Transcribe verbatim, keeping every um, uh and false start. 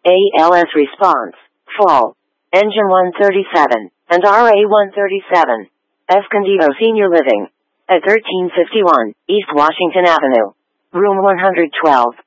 A L S response, fall. Engine one thirty-seven, and R A one thirty-seven. Escondido Senior Living. At thirteen fifty-one, East Washington Avenue. Room one hundred twelve.